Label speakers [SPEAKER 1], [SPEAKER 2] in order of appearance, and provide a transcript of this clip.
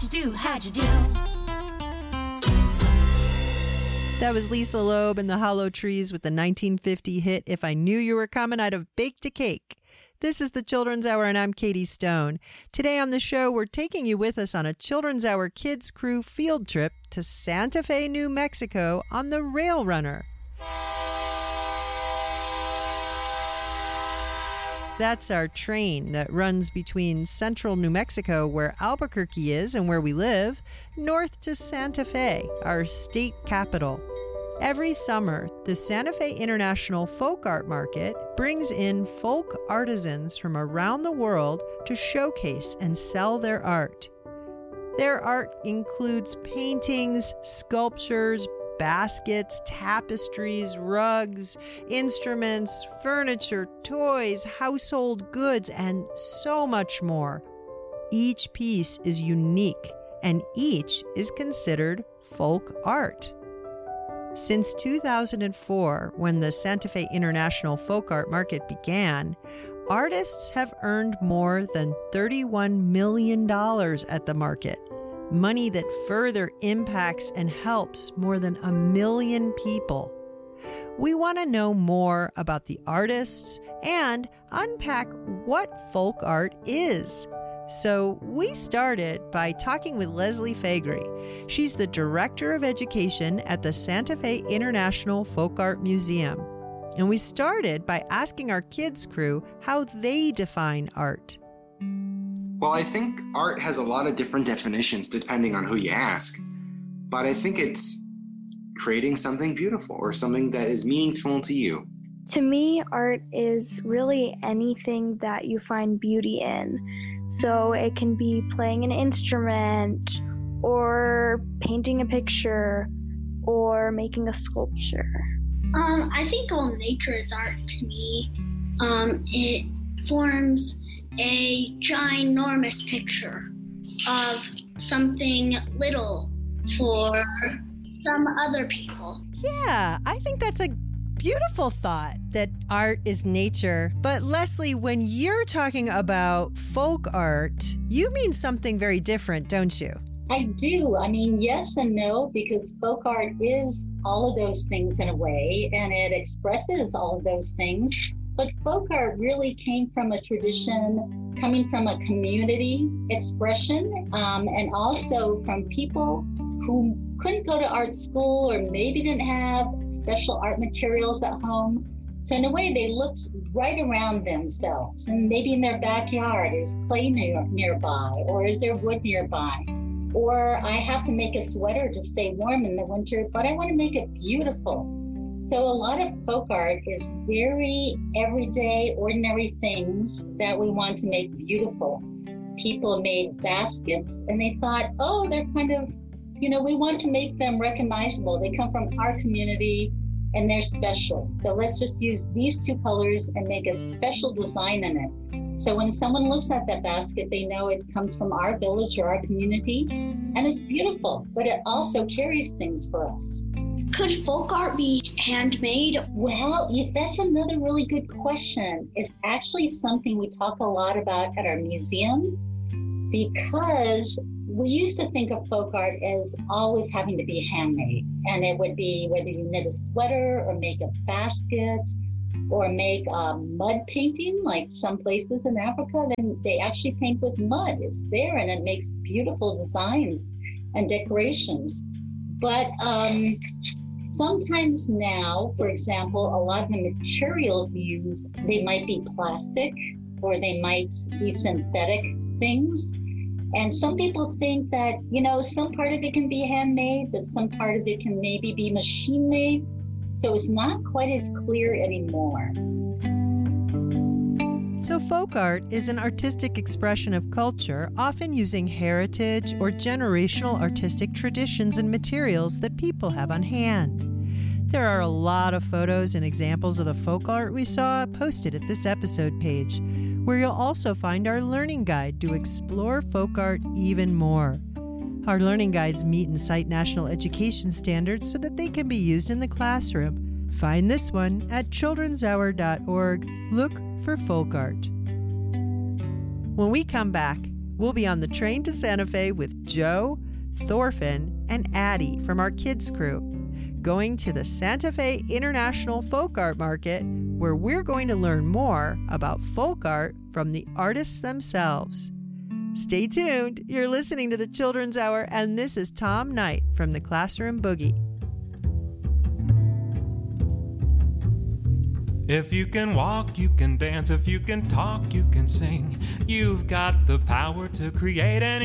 [SPEAKER 1] How'd you do? How'd you do?
[SPEAKER 2] That was Lisa Loeb and the Hollow Trees with the 1950 hit If I Knew You Were Coming, I'd Have Baked a Cake. This is the Children's Hour, and I'm Katie Stone. Today on the show, we're taking you with us on a Children's Hour Kids Crew field trip to Santa Fe, New Mexico on the Rail Runner. That's our train that runs between central New Mexico, where Albuquerque is and where we live, north to Santa Fe, our state capital. Every summer, the Santa Fe International Folk Art Market brings in folk artisans from around the world to showcase and sell their art. Their art includes paintings, sculptures, baskets, tapestries, rugs, instruments, furniture, toys, household goods, and so much more. Each piece is unique, and each is considered folk art. Since 2004, when the Santa Fe International Folk Art Market began, artists have earned more than $31 million at the market, money that further impacts and helps more than 1 million people. We want to know more about the artists and unpack what folk art is. So we started by talking with Leslie Faegre. She's the Director of Education at the Santa Fe International Folk Art Museum. And we started by asking our kids' crew how they define art.
[SPEAKER 3] Well, I think art has a lot of different definitions depending on who you ask. But I think it's creating something beautiful or something that is meaningful to you.
[SPEAKER 4] To me, art is really anything that you find beauty in. So it can be playing an instrument, or painting a picture, or making a sculpture.
[SPEAKER 5] I think all nature is art to me. It forms a ginormous picture of something little for some other people.
[SPEAKER 2] Yeah, I think that's a beautiful thought that art is nature. But Leslie, when you're talking about folk art, you mean something very different, don't you?
[SPEAKER 6] I do. I mean, yes and no, because folk art is all of those things in a way, and it expresses all of those things. But folk art really came from a tradition, coming from a community expression, and also from people who couldn't go to art school or maybe didn't have special art materials at home. So in a way, they looked right around themselves, and maybe in their backyard is clay nearby, or is there wood nearby? Or I have to make a sweater to stay warm in the winter, but I want to make it beautiful. So a lot of folk art is very everyday, ordinary things that we want to make beautiful. People made baskets and they thought, oh, they're kind of, we want to make them recognizable. They come from our community and they're special. So let's just use these two colors and make a special design in it. So when someone looks at that basket, they know it comes from our village or our community, and it's beautiful, but it also carries things for us.
[SPEAKER 5] Could folk art be handmade?
[SPEAKER 6] Well, that's another really good question. It's actually something we talk a lot about at our museum, because we used to think of folk art as always having to be handmade. And it would be whether you knit a sweater or make a basket or make a mud painting, like some places in Africa, then they actually paint with mud. It's there and it makes beautiful designs and decorations. But sometimes now, for example, a lot of the materials we use, they might be plastic or they might be synthetic things. And some people think that, some part of it can be handmade, but some part of it can maybe be machine made. So it's not quite as clear anymore.
[SPEAKER 2] So folk art is an artistic expression of culture, often using heritage or generational artistic traditions and materials that people have on hand. There are a lot of photos and examples of the folk art we saw posted at this episode page, where you'll also find our learning guide to explore folk art even more. Our learning guides meet and cite national education standards so that they can be used in the classroom. Find this one at childrenshour.org. Look for folk art. When we come back, We'll be on the train to Santa Fe with Joe, Thorfinn, and Addie from our kids' crew, going to the Santa Fe International Folk Art Market, where we're going to learn more about folk art from the artists themselves. Stay tuned. You're listening to the Children's Hour, and this is Tom Knight from the Classroom Boogie.
[SPEAKER 1] If you can walk, you can dance. If you can talk, you can sing. You've got the power to create any